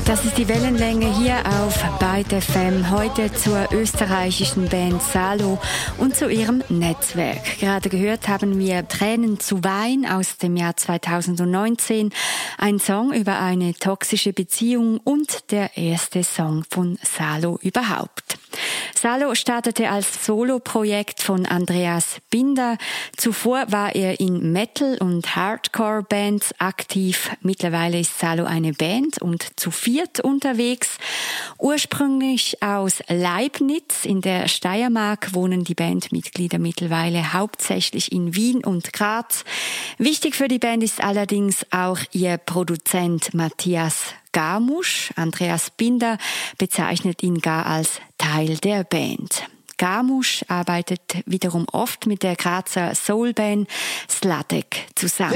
Das ist die Wellenlänge hier auf Byte FM. Heute zur österreichischen Band Salo und zu ihrem Netzwerk. Gerade gehört haben wir Tränen zu Wein aus dem Jahr 2019. Ein Song über eine toxische Beziehung und der erste Song von Salo überhaupt. Salo startete als Soloprojekt von Andreas Binder. Zuvor war er in Metal- und Hardcore-Bands aktiv. Mittlerweile ist Salo eine Band und zu viert unterwegs. Ursprünglich aus Leibnitz in der Steiermark wohnen die Bandmitglieder mittlerweile hauptsächlich in Wien und Graz. Wichtig für die Band ist allerdings auch ihr Produzent Matthias Garmusch. Andreas Binder bezeichnet ihn gar als Teil der Band. Garmusch arbeitet wiederum oft mit der Grazer Soulband Sladek zusammen.